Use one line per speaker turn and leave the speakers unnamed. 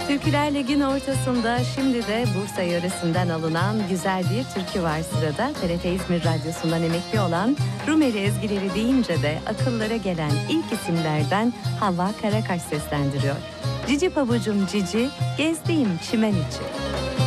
Türküler Lig'in ortasında şimdi de Bursa yöresinden alınan güzel bir türkü var sırada. TRT İzmir Radyosu'ndan emekli olan Rumeli ezgileri deyince de akıllara gelen ilk isimlerden Havva Karakaş seslendiriyor. Cici pabucum cici, gezdiğim çimen içi.